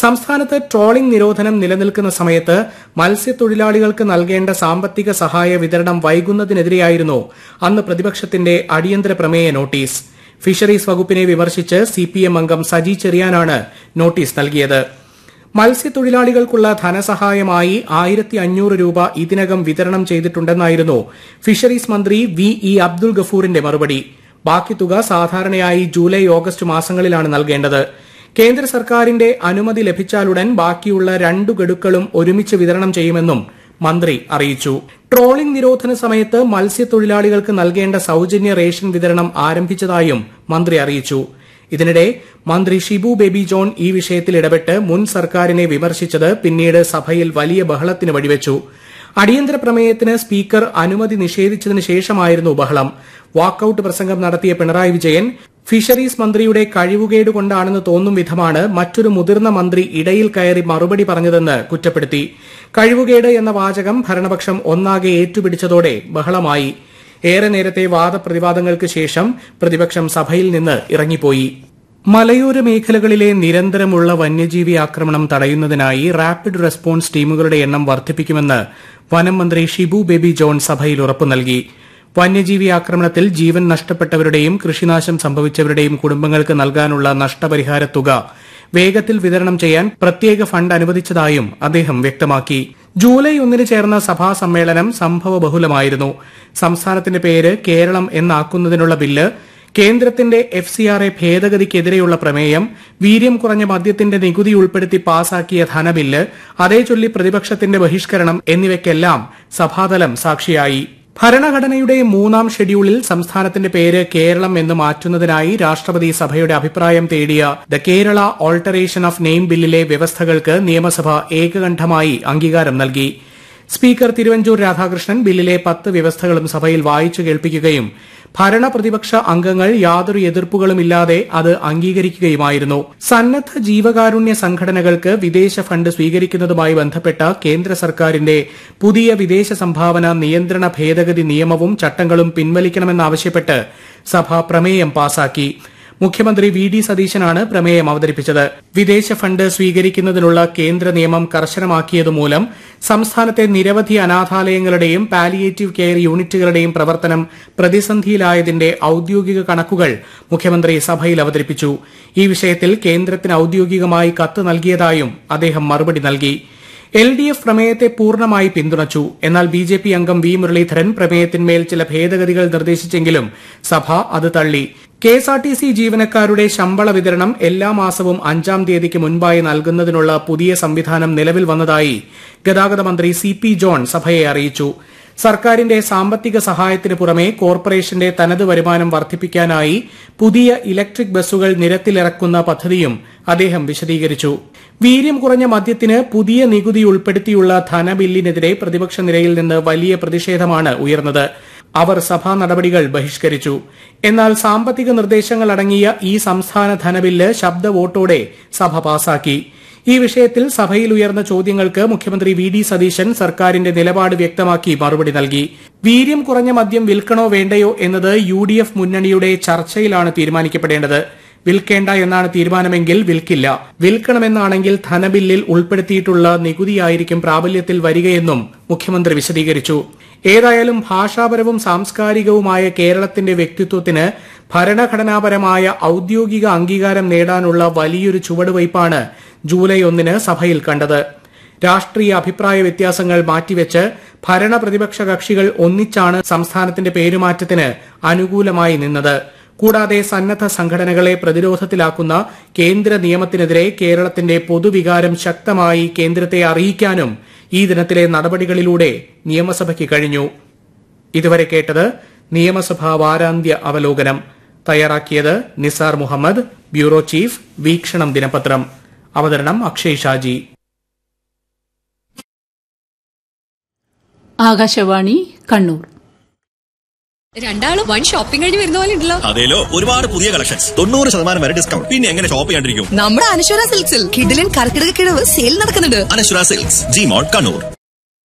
സംസ്ഥാനത്ത് ട്രോളിംഗ് നിരോധനം നിലനിൽക്കുന്ന സമയത്ത് മത്സ്യത്തൊഴിലാളികൾക്ക് നൽകേണ്ട സാമ്പത്തിക സഹായ വിതരണം വൈകുന്നതിനെതിരെയായിരുന്നു അന്ന് പ്രതിപക്ഷത്തിന്റെ അടിയന്തര പ്രമേയ നോട്ടീസ്. ഫിഷറീസ് വകുപ്പിനെ വിമർശിച്ച് സിപിഎം അംഗം സജി ചെറിയാനാണ് നോട്ടീസ് നൽകിയത്. മത്സ്യത്തൊഴിലാളികൾക്കുള്ള ധനസഹായമായി 1500 രൂപ ഇതിനകം വിതരണം ചെയ്തിട്ടുണ്ടെന്നായിരുന്നു ഫിഷറീസ് മന്ത്രി വി അബ്ദുൾ ഗഫൂറിന്റെ മറുപടി. ബാക്കി തുക സാധാരണയായി ജൂലൈ ഓഗസ്റ്റ് മാസങ്ങളിലാണ് നൽകേണ്ടത്. കേന്ദ്ര സർക്കാരിന്റെ അനുമതി ലഭിച്ചാലുടൻ ബാക്കിയുള്ള 2 ഗഡുക്കളും ഒരുമിച്ച് വിതരണം ചെയ്യുമെന്നും മന്ത്രി അറിയിച്ചു. ട്രോളിംഗ് നിരോധന സമയത്ത് മത്സ്യത്തൊഴിലാളികൾക്ക് നൽകേണ്ട സൌജന്യ റേഷൻ വിതരണം ആരംഭിച്ചതായും മന്ത്രി അറിയിച്ചു. ഇതിനിടെ മന്ത്രി ഷിബു ബേബി ജോൺ ഈ വിഷയത്തിൽ ഇടപെട്ട് മുൻ സർക്കാരിനെ വിമർശിച്ചത് പിന്നീട് സഭയിൽ വലിയ ബഹളത്തിന് വഴിവെച്ചു. അടിയന്തര പ്രമേയത്തിന് സ്പീക്കർ അനുമതി നിഷേധിച്ചതിന് ശേഷമായിരുന്നു ബഹളം. വാക്കൌട്ട് പ്രസംഗം നടത്തിയ പിണറായി വിജയൻ ഫിഷറീസ് മന്ത്രിയുടെ കഴിവുകേട് കൊണ്ടാണെന്ന് തോന്നും വിധമാണ് മറ്റൊരു മുതിർന്ന മന്ത്രി ഇടയിൽ കയറി മറുപടി പറഞ്ഞതെന്ന് കുറ്റപ്പെടുത്തി. കഴിവുകേട് എന്ന വാചകം ഭരണപക്ഷം ഒന്നാകെ ഏറ്റുപിടിച്ചതോടെ ബഹളമായി. ഏറെ നേരത്തെ വാദപ്രതിവാദങ്ങൾക്ക് ശേഷം പ്രതിപക്ഷം സഭയിൽ നിന്ന് ഇറങ്ങിപ്പോയി. മലയോര മേഖലകളിലെ നിരന്തരമുള്ള വന്യജീവി ആക്രമണം തടയുന്നതിനായി റാപ്പിഡ് റെസ്പോൺസ് ടീമുകളുടെ എണ്ണം വർദ്ധിപ്പിക്കുമെന്ന് വനം മന്ത്രി ഷിബു ബേബി ജോൺ സഭയിൽ ഉറപ്പു നൽകി. വന്യജീവി ആക്രമണത്തിൽ ജീവൻ നഷ്ടപ്പെട്ടവരുടെയും കൃഷിനാശം സംഭവിച്ചവരുടെയും കുടുംബങ്ങൾക്ക് നൽകാനുള്ള നഷ്ടപരിഹാര തുക വേഗത്തിൽ വിതരണം ചെയ്യാൻ പ്രത്യേക ഫണ്ട് അനുവദിച്ചതായും അദ്ദേഹം വ്യക്തമാക്കി. ജൂലൈ 1 ചേർന്ന സഭാ സമ്മേളനം സംഭവബഹുലമായിരുന്നു. സംസ്ഥാനത്തിന്റെ പേര് കേരളം എന്നാക്കുന്നതിനുള്ള ബില്ല്, കേന്ദ്രത്തിന്റെ FCRA ഭേദഗതിക്കെതിരെയുള്ള പ്രമേയം, വീര്യം കുറഞ്ഞ മദ്യത്തിന്റെ നികുതി ഉൾപ്പെടുത്തി പാസാക്കിയ ധനബില്ല്, അതേചൊല്ലി പ്രതിപക്ഷത്തിന്റെ ബഹിഷ്കരണം എന്നിവയ്ക്കെല്ലാം സഭാതലം സാക്ഷിയായി. ഭരണഘടനയുടെ 3ാം ഷെഡ്യൂളിൽ സംസ്ഥാനത്തിന്റെ പേര് കേരളം എന്ന് മാറ്റുന്നതിനായി രാഷ്ട്രപതി സഭയുടെ അഭിപ്രായം തേടിയ the Kerala alteration of name ബില്ലിലെ വ്യവസ്ഥകൾക്ക് നിയമസഭ ഏകകണ്ഠമായി അംഗീകാരം നൽകി. സ്പീക്കർ തിരുവഞ്ചൂർ രാധാകൃഷ്ണൻ ബില്ലിലെ 10 വ്യവസ്ഥകളും സഭയിൽ വായിച്ചു കേൾപ്പിക്കുകയും ഭരണ പ്രതിപക്ഷ അംഗങ്ങൾ യാതൊരു എതിർപ്പുകളുമില്ലാതെ അത് അംഗീകരിക്കുകയുമായിരുന്നു. സന്നദ്ധ ജീവകാരുണ്യ സംഘടനകൾക്ക് വിദേശ ഫണ്ട് സ്വീകരിക്കുന്നതുമായി ബന്ധപ്പെട്ട കേന്ദ്ര സർക്കാരിന്റെ പുതിയ വിദേശ സംഭാവന നിയന്ത്രണ ഭേദഗതി നിയമവും ചട്ടങ്ങളും പിൻവലിക്കണമെന്നാവശ്യപ്പെട്ട് സഭ പ്രമേയം പാസാക്കി. മുഖ്യമന്ത്രി വി ഡി സതീശനാണ് പ്രമേയം അവതരിപ്പിച്ചത്. വിദേശ ഫണ്ട് സ്വീകരിക്കുന്നതിനുള്ള കേന്ദ്ര നിയമം കർശനമാക്കിയതുമൂലം സംസ്ഥാനത്തെ നിരവധി അനാഥാലയങ്ങളുടെയും പാലിയേറ്റീവ് കെയർ യൂണിറ്റുകളുടെയും പ്രവർത്തനം പ്രതിസന്ധിയിലായതിന്റെ ഔദ്യോഗിക കണക്കുകൾ മുഖ്യമന്ത്രി സഭയിൽ അവതരിപ്പിച്ചു. ഈ വിഷയത്തിൽ കേന്ദ്രത്തിന് ഔദ്യോഗികമായി കത്ത് നൽകിയതായും അദ്ദേഹം മറുപടി നൽകി. LDF പ്രമേയത്തെ പൂർണ്ണമായി പിന്തുണച്ചു. എന്നാൽ BJP അംഗം വി മുരളീധരൻ പ്രമേയത്തിന്മേൽ ചില ഭേദഗതികൾ നിർദ്ദേശിച്ചെങ്കിലും സഭ അത് തള്ളി. KSRTC ജീവനക്കാരുടെ ശമ്പള വിതരണം എല്ലാ മാസവും 5-ാം തീയതിക്ക് മുൻപായി നൽകുന്നതിനുള്ള പുതിയ സംവിധാനം നിലവിൽ വന്നതായി ഗതാഗത മന്ത്രി CP ജോൺ സഭയെ അറിയിച്ചു. സർക്കാരിന്റെ സാമ്പത്തിക സഹായത്തിന് പുറമെ കോർപ്പറേഷന്റെ തനത് വരുമാനം വർദ്ധിപ്പിക്കാനായി പുതിയ ഇലക്ട്രിക് ബസ്സുകൾ നിരത്തിലിറക്കുന്ന പദ്ധതിയും അദ്ദേഹം വിശദീകരിച്ചു. വീര്യം കുറഞ്ഞ മദ്യത്തിന് പുതിയ നികുതി ഉൾപ്പെടുത്തിയുള്ള ധനബില്ലിനെതിരെ പ്രതിപക്ഷ നിരയിൽ നിന്ന് വലിയ പ്രതിഷേധമാണ് ഉയർന്നത്. അവർ സഭാ നടപടികൾ ബഹിഷ്കരിച്ചു. എന്നാൽ സാമ്പത്തിക നിർദ്ദേശങ്ങൾ അടങ്ങിയ ഈ സംസ്ഥാന ധനബില്ല് ശബ്ദ വോട്ടോടെ സഭ പാസാക്കി. ഈ വിഷയത്തിൽ സഭയിൽ ഉയർന്ന ചോദ്യങ്ങൾക്ക് മുഖ്യമന്ത്രി വി ഡി സതീശൻ സർക്കാരിന്റെ നിലപാട് വ്യക്തമാക്കി മറുപടി നൽകി. വീര്യം കുറഞ്ഞ മദ്യം വിൽക്കണോ വേണ്ടയോ എന്നത് UDF മുന്നണിയുടെ ചർച്ചയിലാണ് തീരുമാനിക്കപ്പെടേണ്ടത്. വിൽക്കേണ്ട എന്നാണ് തീരുമാനമെങ്കിൽ വിൽക്കില്ല. വിൽക്കണമെന്നാണെങ്കിൽ ധനബില്ലിൽ ഉൾപ്പെടുത്തിയിട്ടുള്ള നികുതിയായിരിക്കും പ്രാബല്യത്തിൽ വരികയെന്നും മുഖ്യമന്ത്രി വിശദീകരിച്ചു. ഏതായാലും ഭാഷാപരവും സാംസ്കാരികവുമായ കേരളത്തിന്റെ വ്യക്തിത്വത്തിന് ഭരണഘടനാപരമായ ഔദ്യോഗിക അംഗീകാരം നേടാനുള്ള വലിയൊരു ചുവടുവയ്പാണ് ജൂലൈ 1 സഭയിൽ കണ്ടത്. രാഷ്ട്രീയ അഭിപ്രായ വ്യത്യാസങ്ങൾ മാറ്റിവെച്ച് ഭരണ പ്രതിപക്ഷ കക്ഷികൾ ഒന്നിച്ചാണ് സംസ്ഥാനത്തിന്റെ പേരുമാറ്റത്തിന് അനുകൂലമായി നിന്നത്. കൂടാതെ സന്നദ്ധ സംഘടനകളെ പ്രതിരോധത്തിലാക്കുന്ന കേന്ദ്ര നിയമത്തിനെതിരെ കേരളത്തിന്റെ പൊതുവികാരം ശക്തമായി കേന്ദ്രത്തെ അറിയിക്കാനും ഈ ദിനത്തിലെ നടപടികളിലൂടെ നിയമസഭയ്ക്ക് കഴിഞ്ഞു. ഇതുവരെ കേട്ടത് നിയമസഭാ വാരാന്ത്യ അവലോകനം. തയ്യാറാക്കിയത് നിസാർ മുഹമ്മദ്, ബ്യൂറോ ചീഫ്, വീക്ഷണം ദിനപത്രം. അവതരണം അക്ഷയ് ഷാജി. ആകാശവാണി കണ്ണൂർ. രണ്ടാളും വൺ ഷോപ്പിംഗ് കഴിഞ്ഞ് വരുന്ന പോലെ ഉണ്ടല്ലോ. അതേലോ, ഒരുപാട് പുതിയ കളക്ഷൻസ്, 90% വരെ ഡിസ്കൗണ്ട്. പിന്നെ എങ്ങനെ ഷോപ്പ് ചെയ്യാണ്ടിരിക്കും? നമ്മുടെ അനശ്വര സിൽക്സിൽ കിഡിലൻ കർക്കിടക കിഴവ് സെയിൽ നടക്കുന്നുണ്ട്. അനശ്വര സിൽക്സ്, ജി മോൾ, കണ്ണൂർ.